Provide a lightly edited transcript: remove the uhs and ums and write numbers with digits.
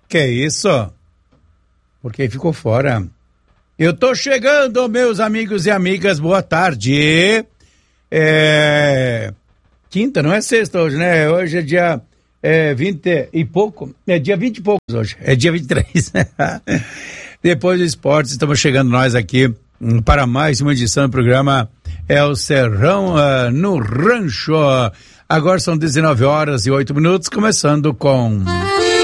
Que isso? Porque ficou fora. Eu tô chegando, meus amigos e amigas, boa tarde. Quinta, não é sexta hoje, né? Hoje é dia 20 e pouco. É dia 20 e poucos hoje. É dia 23. Depois do esporte, estamos chegando nós aqui para mais uma edição do programa El Serrão no Rancho. Agora são 19 horas e 8 minutos, começando com...